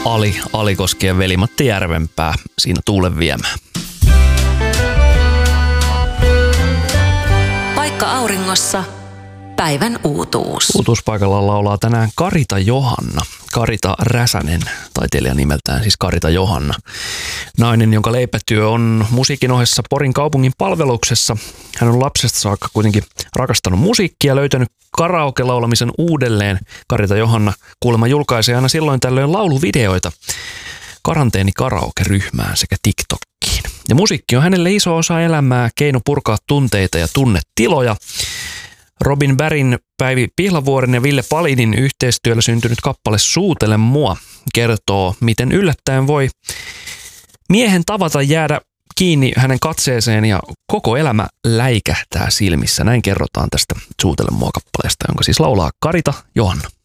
Alikoskien veli Matti Järvenpää siinä tuulen viemään. Paikka auringossa. Päivän uutuus. Uutuuspaikalla laulaa tänään Karita Johanna. Karita Räsänen, taiteilija nimeltään siis Karita Johanna. Nainen, jonka leipätyö on musiikin ohessa Porin kaupungin palveluksessa. Hän on lapsesta saakka kuitenkin rakastanut musiikkia ja löytänyt karaoke-laulamisen uudelleen. Karita Johanna kuulemma julkaisee aina silloin tällöin lauluvideoita karanteeni karaoke-ryhmään sekä TikTokkiin. Ja musiikki on hänelle iso osa elämää, keino purkaa tunteita ja tunnetiloja. Robin Bergin, Päivi Pihlavuoren ja Ville Palinin yhteistyöllä syntynyt kappale Suutele mua kertoo, miten yllättäen voi miehen tavata jäädä kiinni hänen katseeseen ja koko elämä läikähtää silmissä. Näin kerrotaan tästä Suutele mua -kappaleesta, jonka siis laulaa Karita Johanna.